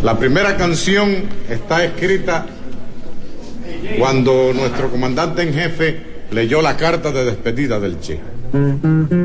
La primera canción está escrita cuando nuestro comandante en jefe leyó la carta de despedida del Che.